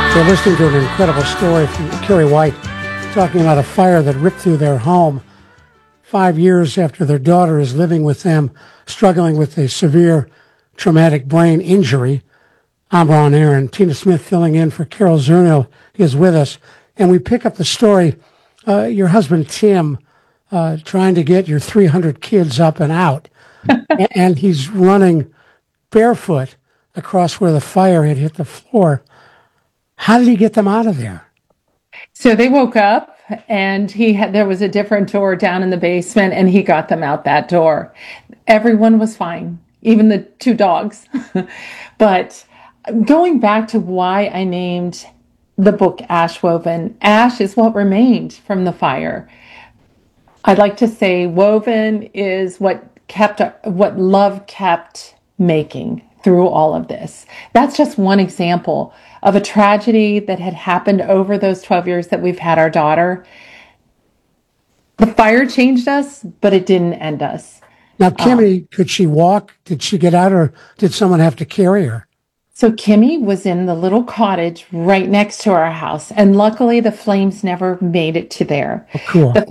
You're listening to an incredible story from Carrie White talking about a fire that ripped through their home 5 years after their daughter is living with them, struggling with a severe traumatic brain injury. I'm Ron Aaron. Tina Smith filling in for Carol Zernial is with us. And we pick up the story, your husband Tim trying to get your 300 kids up and out. And he's running barefoot across where the fire had hit the floor. How did he get them out of there? So they woke up and there was a different door down in the basement and he got them out that door. Everyone was fine, even the two dogs. But going back to why I named the book Ash Woven, ash is what remained from the fire. I'd like to say woven is what love kept making through all of this. That's just one example of a tragedy that had happened over those 12 years that we've had our daughter. The fire changed us, but it didn't end us. Now, Kimmy, could she walk? Did she get out, or did someone have to carry her? So Kimmy was in the little cottage right next to our house, and luckily the flames never made it to there. Oh, cool. The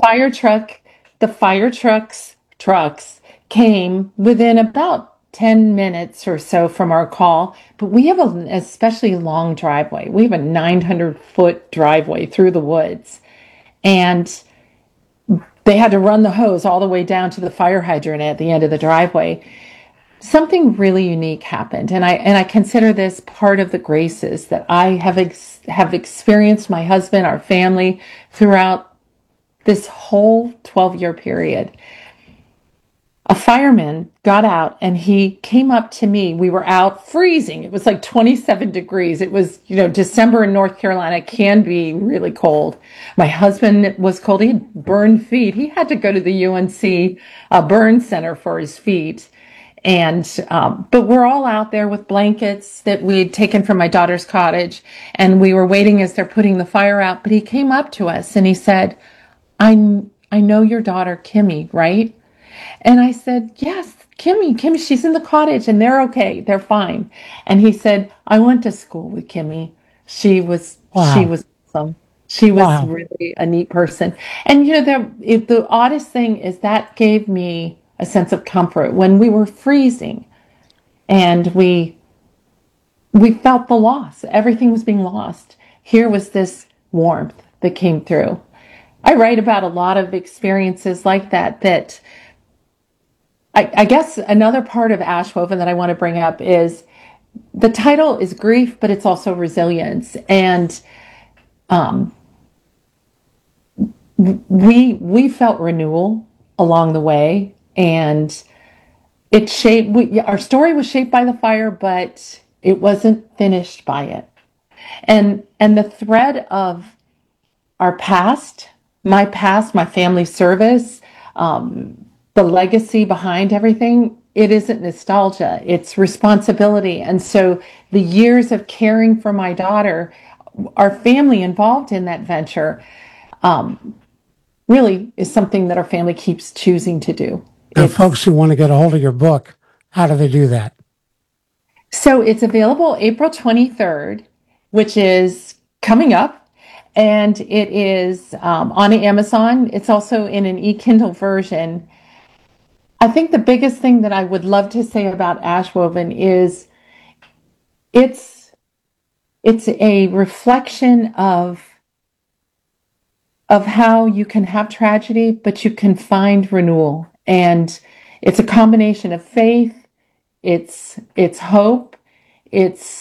fire trucks came within about 10 minutes or so from our call, but we have an especially long driveway. We have a 900-foot driveway through the woods, and they had to run the hose all the way down to the fire hydrant at the end of the driveway. Something really unique happened, and I consider this part of the graces that I have experienced, my husband, our family, throughout this whole 12-year period. A fireman got out and he came up to me. We were out freezing. It was like 27 degrees. It was, December in North Carolina can be really cold. My husband was cold. He had burned feet. He had to go to the UNC burn center for his feet. And, but we're all out there with blankets that we had taken from my daughter's cottage. And we were waiting as they're putting the fire out. But he came up to us and he said, I know your daughter, Kimmy, right? And I said, yes, Kimmy, she's in the cottage and they're okay. They're fine. And he said, I went to school with Kimmy. She was awesome. She was really a neat person. And, the oddest thing is that gave me a sense of comfort when we were freezing and we felt the loss. Everything was being lost. Here was this warmth that came through. I write about a lot of experiences like that I guess another part of Ash Woven that I want to bring up is the title is grief, but it's also resilience. And we felt renewal along the way, and our story was shaped by the fire, but it wasn't finished by it. And the thread of our past, my family service, the legacy behind everything, it isn't nostalgia, it's responsibility. And so the years of caring for my daughter, our family involved in that venture, really is something that our family keeps choosing to do. And folks who want to get a hold of your book, how do they do that? So it's available April 23rd, which is coming up, and it is on Amazon. It's also in an e-Kindle version. I think the biggest thing that I would love to say about Ash Woven is it's a reflection of how you can have tragedy, but you can find renewal. And it's a combination of faith, it's hope, it's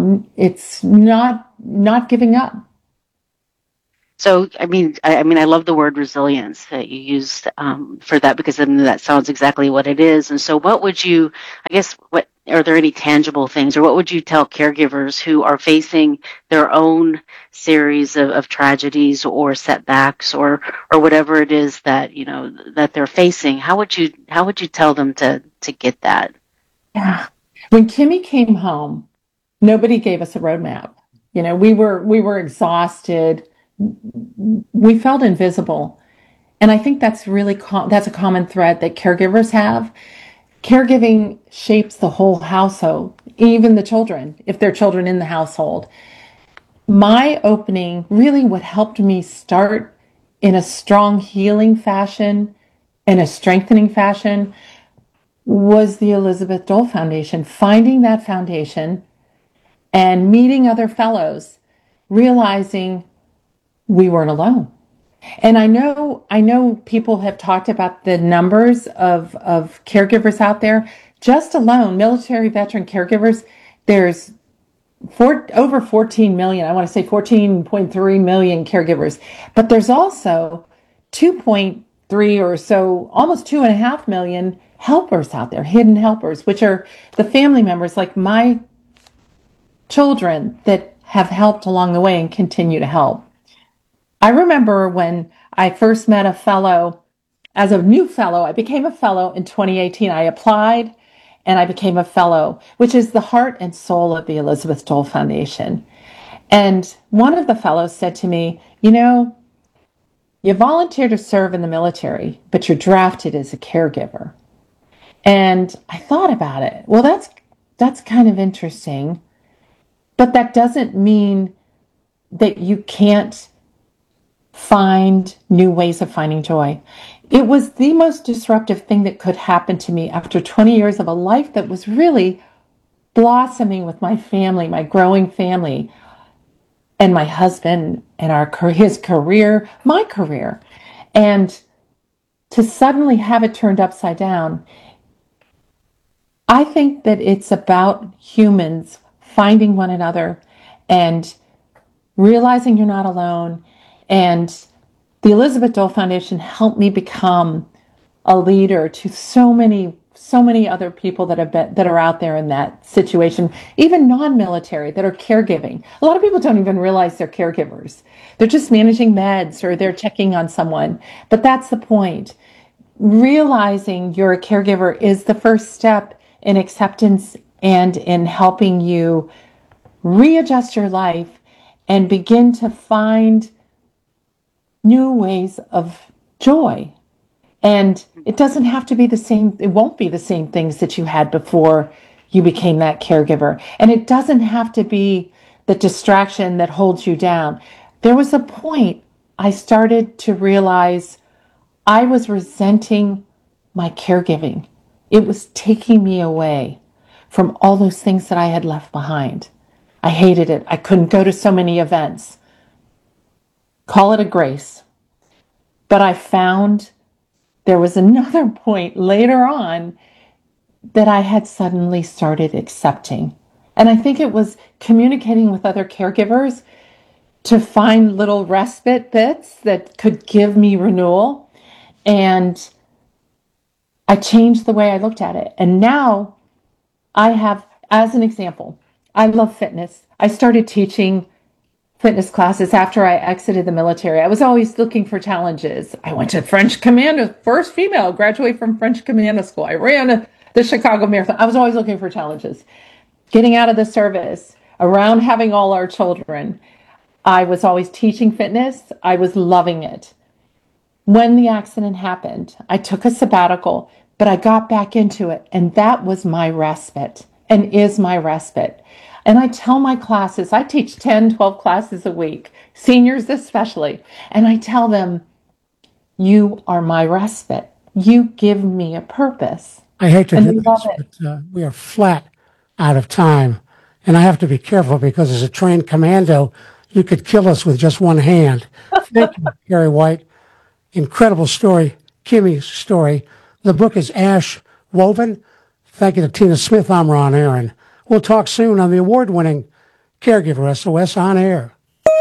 not giving up. So, I love the word resilience that you used for that, because that sounds exactly what it is. And so what are there any tangible things, or what would you tell caregivers who are facing their own series of tragedies or setbacks or whatever it is that, that they're facing? How would you tell them to get that? Yeah. When Kimmy came home, nobody gave us a roadmap. We were exhausted. We felt invisible. And I think that's that's a common thread that caregivers have. Caregiving shapes the whole household, even the children, if they're children in the household. my opening, really what helped me start in a strong healing fashion and a strengthening fashion, was the Elizabeth Dole Foundation. Finding that foundation and meeting other fellows, realizing we weren't alone. And I know people have talked about the numbers of caregivers out there. Just alone, military veteran caregivers, there's over 14 million, I want to say 14.3 million caregivers, but there's also 2.3 or so, almost 2.5 million helpers out there, hidden helpers, which are the family members like my children that have helped along the way and continue to help. I remember when I first met a fellow, as a new fellow, I became a fellow in 2018. I applied and I became a fellow, which is the heart and soul of the Elizabeth Dole Foundation. And one of the fellows said to me, you volunteer to serve in the military, but you're drafted as a caregiver. And I thought about it. Well, that's kind of interesting, but that doesn't mean that you can't find new ways of finding joy. It was the most disruptive thing that could happen to me after 20 years of a life that was really blossoming with my family, my growing family, and my husband and his career, my career. And to suddenly have it turned upside down, I think that it's about humans finding one another and realizing you're not alone. And the Elizabeth Dole Foundation helped me become a leader to so many other people that are out there in that situation, even non-military, that are caregiving. A lot of people don't even realize they're caregivers. They're just managing meds or they're checking on someone. But that's the point. Realizing you're a caregiver is the first step in acceptance and in helping you readjust your life and begin to find new ways of joy. And it doesn't have to be the same, it won't be the same things that you had before you became that caregiver. And it doesn't have to be the distraction that holds you down. There was a point I started to realize I was resenting my caregiving. It was taking me away from all those things that I had left behind. I hated it. I couldn't go to so many events. Call it a grace. But I found there was another point later on that I had suddenly started accepting. And I think it was communicating with other caregivers to find little respite bits that could give me renewal. And I changed the way I looked at it. And now I have, as an example, I love fitness. I started teaching fitness classes after I exited the military. I was always looking for challenges. I went to French Commando, first female graduate from French Commando School. I ran the Chicago Marathon. I was always looking for challenges. Getting out of the service, around having all our children, I was always teaching fitness. I was loving it. When the accident happened, I took a sabbatical, but I got back into it. And that was my respite and is my respite. And I tell my classes, I teach 10, 12 classes a week, seniors especially. And I tell them, you are my respite. You give me a purpose. I hate to And do we this, love it. but we are flat out of time. And I have to be careful because as a trained commando, you could kill us with just one hand. Thank you, Carrie White. Incredible story, Kimmy's story. The book is Ash Woven. Thank you to Tina Smith. I'm Ron Aaron. We'll talk soon on the award-winning Caregiver SOS On Air.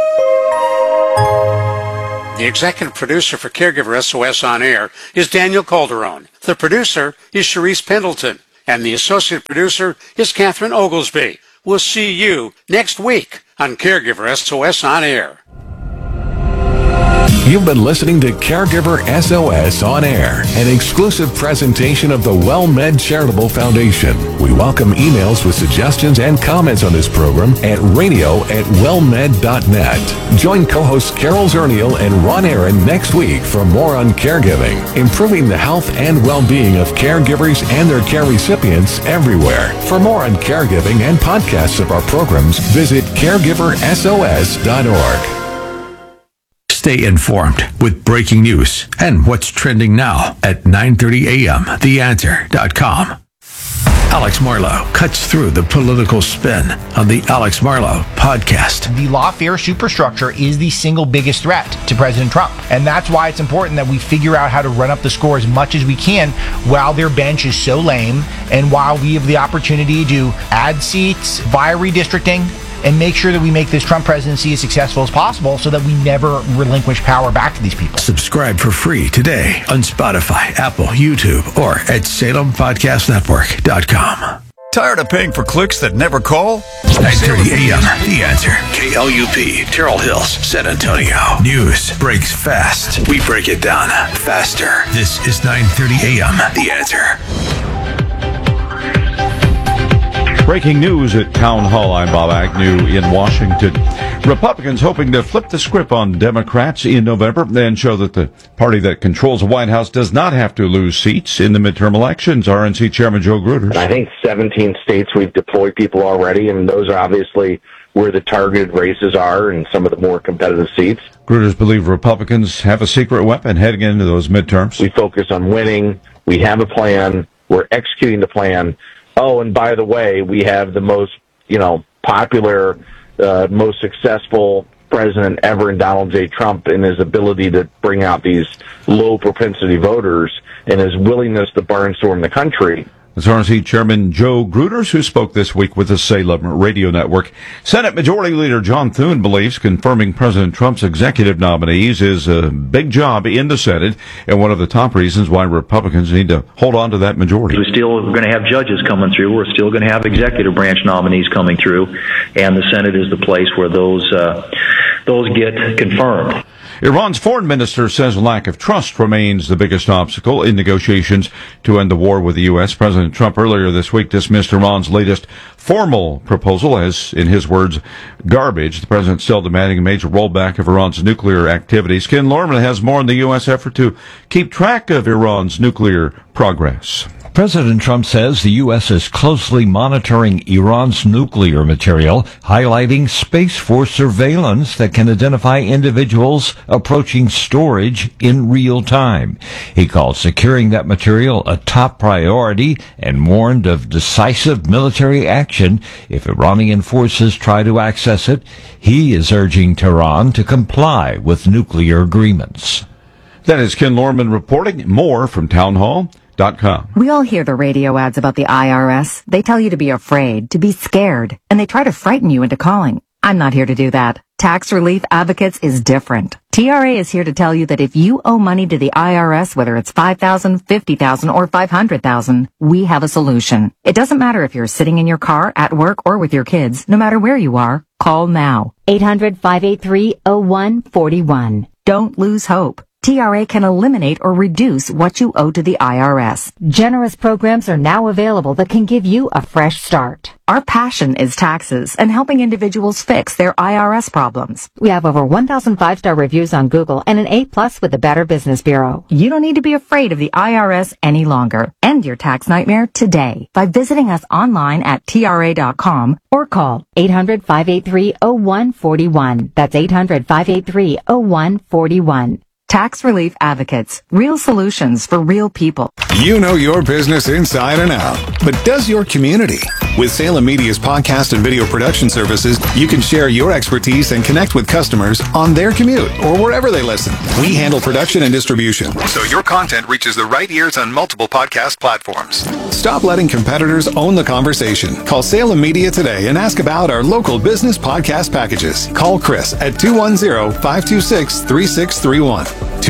The executive producer for Caregiver SOS On Air is Daniel Calderon. The producer is Sharice Pendleton. And the associate producer is Catherine Oglesby. We'll see you next week on Caregiver SOS On Air. You've been listening to Caregiver SOS On Air, an exclusive presentation of the WellMed Charitable Foundation. We welcome emails with suggestions and comments on this program at radio@wellmed.net. Join co-hosts Carol Zernial and Ron Aaron next week for more on caregiving, improving the health and well-being of caregivers and their care recipients everywhere. For more on caregiving and podcasts of our programs, visit caregiversos.org. Stay informed with breaking news and what's trending now at 9:30 a.m. TheAnswer.com. Alex Marlow cuts through the political spin on the Alex Marlow podcast. The lawfare superstructure is the single biggest threat to President Trump. And that's why it's important that we figure out how to run up the score as much as we can while their bench is so lame and while we have the opportunity to add seats via redistricting and make sure that we make this Trump presidency as successful as possible so that we never relinquish power back to these people. Subscribe for free today on Spotify, Apple, YouTube, or at SalemPodcastNetwork.com. Tired of paying for clicks that never call? 9:30 a.m. The Answer. KLUP, Terrell Hills, San Antonio. News breaks fast. We break it down faster. This is 9:30 a.m. The Answer. Breaking news at Town Hall. I'm Bob Agnew in Washington. Republicans hoping to flip the script on Democrats in November and show that the party that controls the White House does not have to lose seats in the midterm elections. RNC Chairman Joe Gruters. I think 17 states we've deployed people already, and those are obviously where the targeted races are and some of the more competitive seats. Gruters believe Republicans have a secret weapon heading into those midterms. We focus on winning. We have a plan. We're executing the plan. Oh, and by the way, we have the most, popular, most successful president ever in Donald J. Trump in his ability to bring out these low propensity voters and his willingness to barnstorm the country. That's RNC Chairman Joe Gruters, who spoke this week with the Salem Radio Network. Senate Majority Leader John Thune believes confirming President Trump's executive nominees is a big job in the Senate and one of the top reasons why Republicans need to hold on to that majority. We're still going to have judges coming through. We're still going to have executive branch nominees coming through, and the Senate is the place where those get confirmed. Iran's foreign minister says lack of trust remains the biggest obstacle in negotiations to end the war with the U.S. President Trump earlier this week dismissed Iran's latest formal proposal as, in his words, garbage. The president still demanding a major rollback of Iran's nuclear activities. Ken Lorman has more on the U.S. effort to keep track of Iran's nuclear progress. President Trump says the U.S. is closely monitoring Iran's nuclear material, highlighting Space Force surveillance that can identify individuals approaching storage in real time. He called securing that material a top priority and warned of decisive military action if Iranian forces try to access it. He is urging Tehran to comply with nuclear agreements. That is Ken Lorman reporting. More from Town Hall. We all hear the radio ads about the IRS. They tell you to be afraid, to be scared, and they try to frighten you into calling. I'm not here to do that. Tax Relief Advocates is different. TRA is here to tell you that if you owe money to the IRS, whether it's $5,000, $50,000, or $500,000, we have a solution. It doesn't matter if you're sitting in your car, at work, or with your kids. No matter where you are, call now. 800-583-0141. Don't lose hope. TRA can eliminate or reduce what you owe to the IRS. Generous programs are now available that can give you a fresh start. Our passion is taxes and helping individuals fix their IRS problems. We have over 1,000 5-star reviews on Google and an A+ with the Better Business Bureau. You don't need to be afraid of the IRS any longer. End your tax nightmare today by visiting us online at TRA.com or call 800-583-0141. That's 800-583-0141. Tax Relief Advocates. Real solutions for real people. You know your business inside and out, but does your community? With Salem Media's podcast and video production services, you can share your expertise and connect with customers on their commute or wherever they listen. We handle production and distribution, so your content reaches the right ears on multiple podcast platforms. Stop letting competitors own the conversation. Call Salem Media today and ask about our local business podcast packages. Call Chris at 210-526-3631.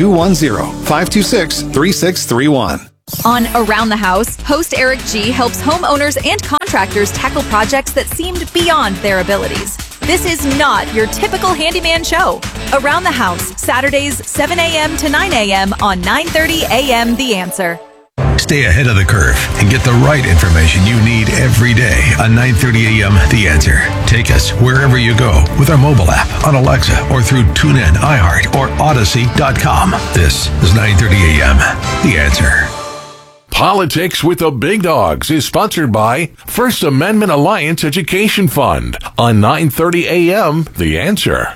210-526-3631. On Around the House, host Eric G. helps homeowners and contractors tackle projects that seemed beyond their abilities. This is not your typical handyman show. Around the House, Saturdays, 7 a.m. to 9 a.m. on 9:30 a.m. The Answer. Stay ahead of the curve and get the right information you need every day on 9:30 a.m. The Answer. Take us wherever you go with our mobile app, on Alexa, or through TuneIn, iHeart, or Odyssey.com. This is 9:30 a.m. The Answer. Politics with the Big Dogs is sponsored by First Amendment Alliance Education Fund on 9:30 a.m. The Answer.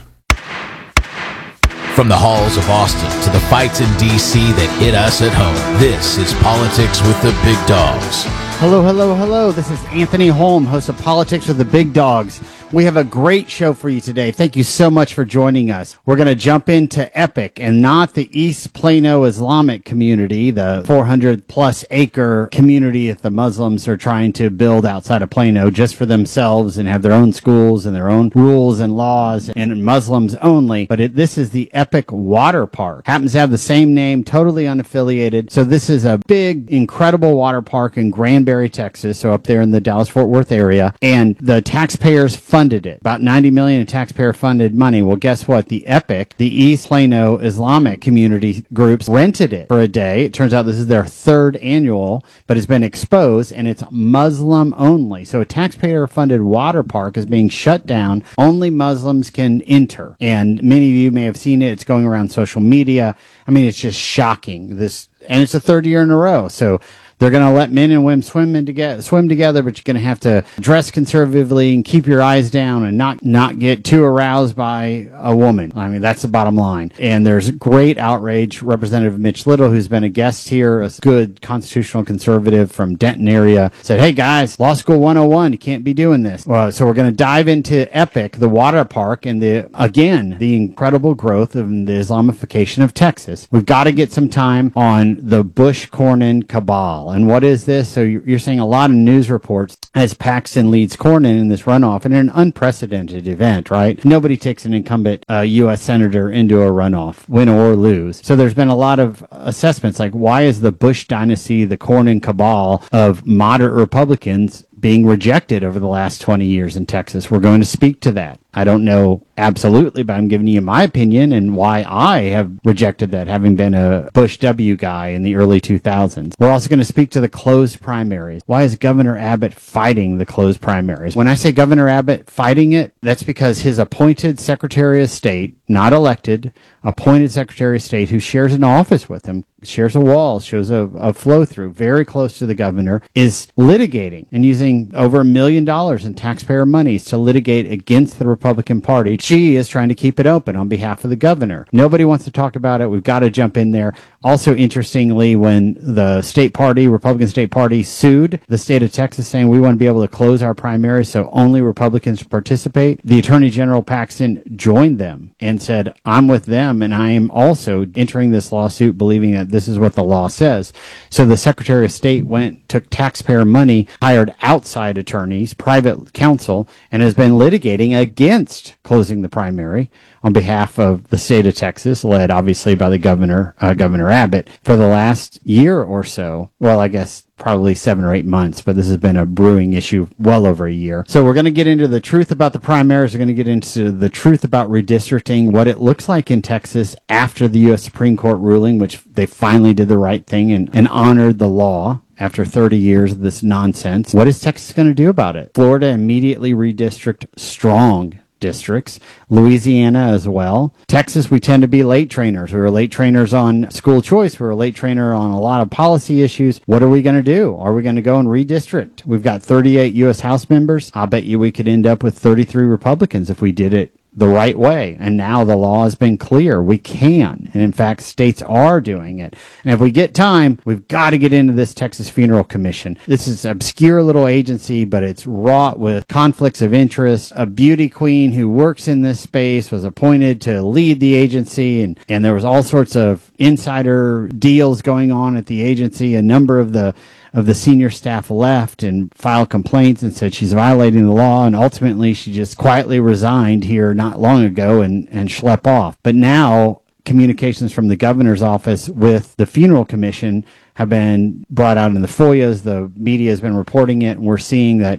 From the halls of Austin to the fights in D.C. that hit us at home, this is Politics with the Big Dogs. Hello, hello, hello. This is Anthony Holm, host of Politics with the Big Dogs. We have a great show for you today. Thank you so much for joining us. We're going to jump into EPIC, and not the East Plano Islamic community, the 400-plus acre community that the Muslims are trying to build outside of Plano just for themselves and have their own schools and their own rules and laws and Muslims only. But this is the EPIC Water Park. Happens to have the same name, totally unaffiliated. So this is a big, incredible water park in Granbury, Texas, so up there in the Dallas-Fort Worth area. And the taxpayers funded it. About $90 million in taxpayer-funded money. Well, guess what? The EPIC, the East Plano Islamic community groups, rented it for a day. It turns out this is their third annual, but it's been exposed, and it's Muslim only. So a taxpayer-funded water park is being shut down. Only Muslims can enter. And many of you may have seen it. It's going around social media. I mean, it's just shocking. And it's the third year in a row. So they're going to let men and women swim together, but you're going to have to dress conservatively and keep your eyes down and not get too aroused by a woman. I mean, that's the bottom line. And there's great outrage. Representative Mitch Little, who's been a guest here, a good constitutional conservative from Denton area, said, hey guys, Law School 101, you can't be doing this. So we're going to dive into EPIC, the water park, and the incredible growth of the Islamification of Texas. We've got to get some time on the Bush-Cornyn cabal. And what is this? So you're seeing a lot of news reports as Paxton leads Cornyn in this runoff in an unprecedented event, right? Nobody takes an incumbent U.S. senator into a runoff, win or lose. So there's been a lot of assessments like, why is the Bush dynasty, the Cornyn cabal of moderate Republicans being rejected over the last 20 years in Texas? We're going to speak to that. I don't know absolutely, but I'm giving you my opinion and why I have rejected that, having been a Bush W guy in the early 2000s. We're also going to speak to the closed primaries. Why is Governor Abbott fighting the closed primaries? When I say Governor Abbott fighting it, that's because his appointed Secretary of State, not elected, appointed Secretary of State who shares an office with him, shares a wall, shows a flow-through, very close to the governor, is litigating and using over $1 million in taxpayer monies to litigate against the Republican Party. She is trying to keep it open on behalf of the governor. Nobody wants to talk about it. We've got to jump in there. Also, interestingly, when the state party, Republican state party, sued the state of Texas saying we want to be able to close our primaries so only Republicans participate, the Attorney General Paxton joined them and said, I'm with them, and I am also entering this lawsuit believing that this is what the law says. So the Secretary of State took taxpayer money, hired outside attorneys, private counsel, and has been litigating against closing the primary on behalf of the state of Texas, led obviously by the Governor Abbott, for the last year or so. Well, I guess probably 7 or 8 months, but this has been a brewing issue well over a year. So we're going to get into the truth about the primaries. We're going to get into the truth about redistricting, what it looks like in Texas after the U.S. Supreme Court ruling, which they finally did the right thing and honored the law after 30 years of this nonsense. What is Texas going to do about it? Florida immediately redistrict strong districts. Louisiana as well. Texas, we tend to be late trainers. We were late trainers on school choice. We were a late trainer on a lot of policy issues. What are we going to do? Are we going to go and redistrict? We've got 38 U.S. House members. I'll bet you we could end up with 33 Republicans if we did it the right way. And now the law has been clear. We can. And in fact, states are doing it. And if we get time, we've got to get into this Texas Funeral Commission. This is an obscure little agency, but it's wrought with conflicts of interest. A beauty queen who works in this space was appointed to lead the agency. And there was all sorts of insider deals going on at the agency. A number of the senior staff left and filed complaints and said she's violating the law, and ultimately she just quietly resigned here not long ago and schlepp off. But now communications from the governor's office with the funeral commission have been brought out in the FOIAs. The media has been reporting it, and we're seeing that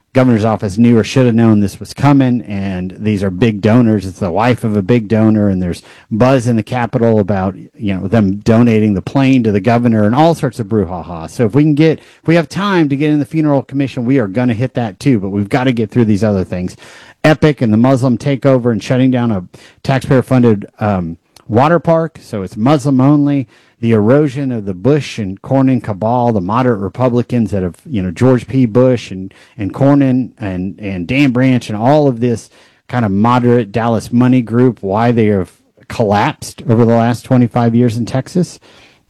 governor's office knew or should have known this was coming, and these are big donors. It's the wife of a big donor, and there's buzz in the Capitol about, them donating the plane to the governor and all sorts of brouhaha. So if we have time to get in the funeral commission, we are going to hit that too, but we've got to get through these other things. Epic and the Muslim takeover and shutting down a taxpayer-funded water park, so it's Muslim only. The erosion of the Bush and Cornyn cabal, the moderate Republicans that have, George P. Bush and Cornyn and Dan Branch and all of this kind of moderate Dallas money group, why they have collapsed over the last 25 years in Texas.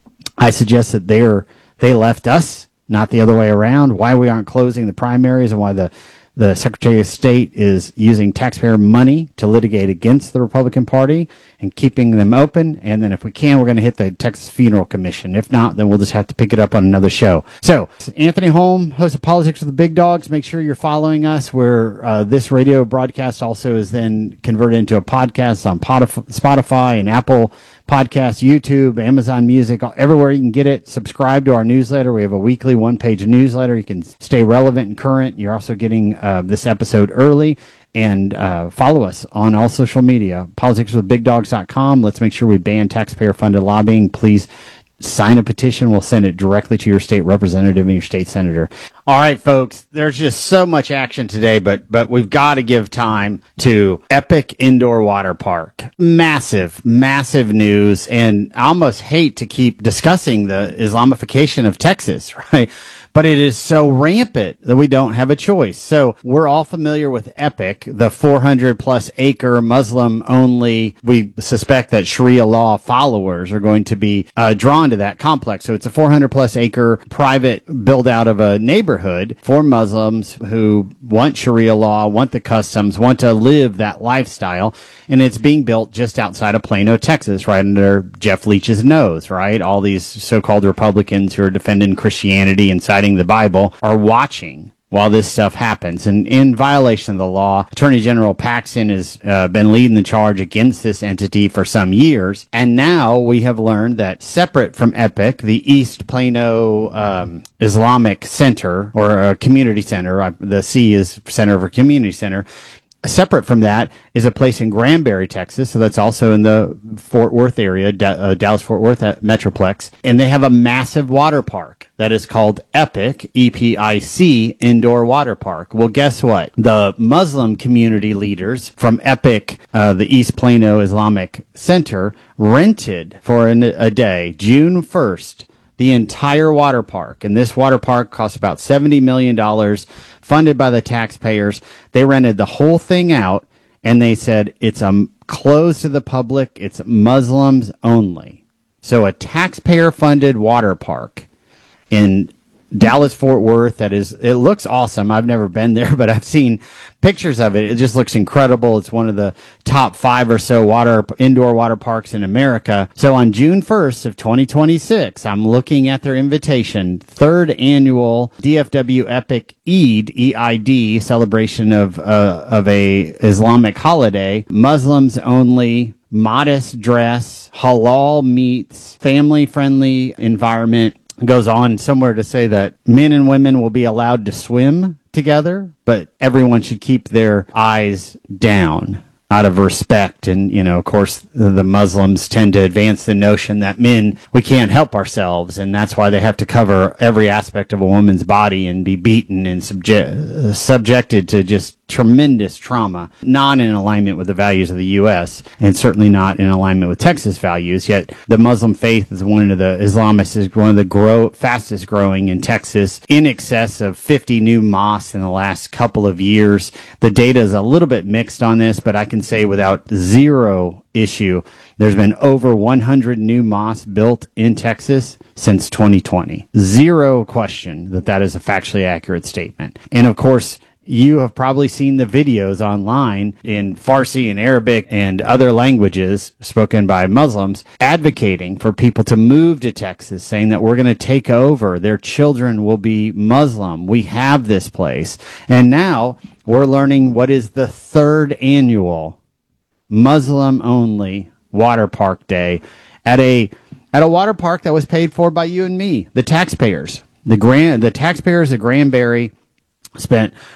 I suggest that they left us, not the other way around. Why we aren't closing the primaries and why the Secretary of State is using taxpayer money to litigate against the Republican Party and keeping them open. And then if we can, we're going to hit the Texas Funeral Commission. If not, then we'll just have to pick it up on another show. So Anthony Holm, host of Politics with the Big Dogs. Make sure you're following us where this radio broadcast also is then converted into a podcast on Spotify and Apple Podcasts, YouTube, Amazon Music, everywhere you can get it. Subscribe to our newsletter. We have a weekly one-page newsletter. You can stay relevant and current. You're also getting this episode early. And follow us on all social media, politicswithbigdogs.com. Let's make sure we ban taxpayer-funded lobbying. Please sign a petition. We'll send it directly to your state representative and your state senator. All right, folks, there's just so much action today, but we've got to give time to Epic Indoor Water Park. Massive news. And I almost hate to keep discussing the Islamification of Texas, right? But it is so rampant that we don't have a choice. So we're all familiar with Epic, the 400 plus acre Muslim only. We suspect that Sharia law followers are going to be drawn to that complex. So it's a 400 plus acre private build out of a neighborhood for Muslims who want Sharia law, want the customs, want to live that lifestyle. And it's being built just outside of Plano, Texas, right under Jeff Leach's nose, right? All these so-called Republicans who are defending Christianity and citing the Bible are watching while this stuff happens. And in violation of the law, Attorney General Paxton has been leading the charge against this entity for some years. And now we have learned that separate from Epic, the East Plano Islamic Center, or a community center, the C is Center for Community Center, separate from that is a place in Granbury, Texas. So that's also in the Fort Worth area, Dallas-Fort Worth Metroplex. And they have a massive water park that is called Epic, EPIC, Indoor Water Park. Well, guess what? The Muslim community leaders from Epic, the East Plano Islamic Center, rented for a day, June 1st, the entire water park. And this water park costs about $70 million, funded by the taxpayers. They rented the whole thing out, and they said it's closed to the public. It's Muslims only. So a taxpayer-funded water park in Dallas-Fort Worth. It looks awesome. I've never been there, but I've seen pictures of it. It just looks incredible. It's one of the top 5 or so indoor water parks in America. So on June 1st of 2026, I'm looking at their invitation, 3rd annual DFW Epic Eid, EID, celebration of a Islamic holiday, Muslims only, modest dress, halal meats, family-friendly environment. Goes on somewhere to say that men and women will be allowed to swim together, but everyone should keep their eyes down out of respect. And, of course, the Muslims tend to advance the notion that men, we can't help ourselves. And that's why they have to cover every aspect of a woman's body and be beaten and subjected to just tremendous trauma, not in alignment with the values of the U.S. and certainly not in alignment with Texas values. Yet the Muslim faith is one of the fastest growing in Texas, in excess of 50 new mosques in the last couple of years. The data is a little bit mixed on this, but I can say without zero issue, there's been over 100 new mosques built in Texas since 2020. Zero question that is a factually accurate statement. And of course, you have probably seen the videos online in Farsi and Arabic and other languages spoken by Muslims advocating for people to move to Texas, saying that we're going to take over. Their children will be Muslim. We have this place. And now we're learning what is the 3rd annual Muslim-only water park day at a water park that was paid for by you and me, the taxpayers. The taxpayers of Granbury spent